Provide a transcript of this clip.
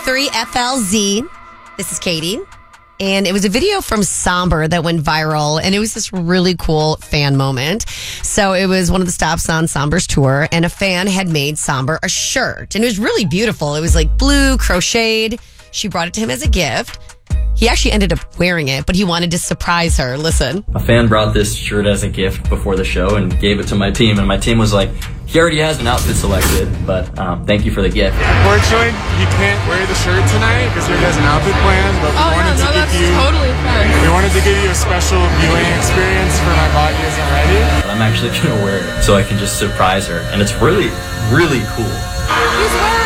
93FLZ. This is Katie. And it was a video from Somber that went viral, and it was this really cool fan moment. So it was one of the stops on Somber's tour, and a fan had made Somber a shirt, and it was really beautiful. It was like blue, crocheted. She brought it to him as a gift. He actually ended up wearing it, but he wanted to surprise her. Listen. A fan brought this shirt as a gift before the show and gave it to my team, and my team was like, he already has an outfit selected, but thank you for the gift. Unfortunately, he can't wear the shirt tonight because he has an outfit plan, but we wanted to give you a special viewing experience for My Body Isn't Ready. I'm actually going to wear it so I can just surprise her, and it's really, really cool. He's wearing